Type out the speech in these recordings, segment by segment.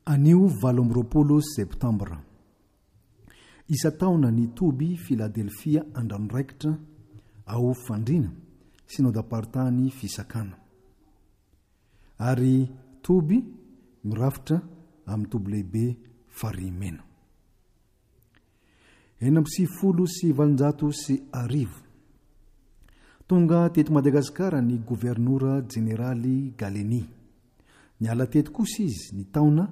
Anio 20 septambra. Isa-taona ny Toby Philadelphia Andranoraikitra ao fandrina synodam-paritany fisakana. Ary Toby mirafitra amin'ny toby lehibe farimena. 750 tonga teto Madagasikara ny gouvernoura jeneraly Galeny. Niala teto kosa izy ny taona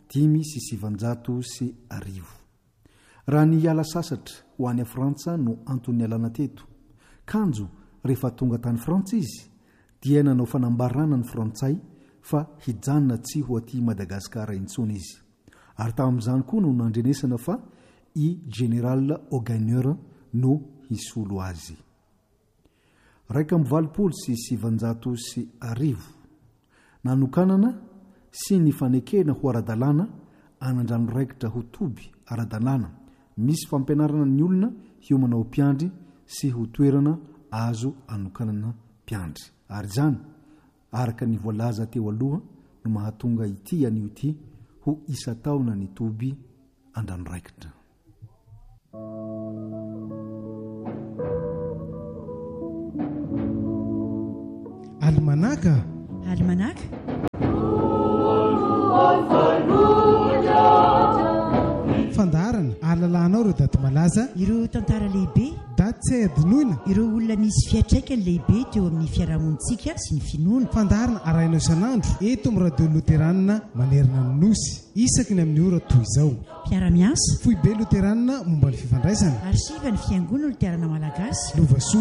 570. Raha ny ala sasatra ho any a Frantsa no antony alana teto. Kanjo rehefa tonga tany Frantsa izy dia nanao fanambarana ny Frantsay fa hijanona tsy ho aty Madagasikara intsony izy. Ary tamin'izany koa no nandrenesana fa i General Augagneur no hisolo azy. 770 nanokanana sy ny fanekena ho aradalana anandranoraikitra ho Toby aradalana. Misy fampianarana ny olona hiomanao mpiandry sy ho toerana azo anokanana mpiandry. Ary zany araka ny voalaza teo aloha no mahatonga ity anio ity ho isa-taona ny Toby Andranoraikitra. Almanaka. Fandarana alalanao ireo daty malaza, ireo tantara lehibe, daty tsy adinoina, ireo olona misy fiatraikany lehibe teo amin'ny fiarahamonitsika sy ny finoana. Fandarana arainao isan'andro eto amin'ny radio Loterana manerana ny nosy isaky ny amin'ny ora toy izao. Mpiara-miasa Foibe Loterana momba ny fifandraisana, arsiva ny fiangonana Loterana Malagasy, Lovasoa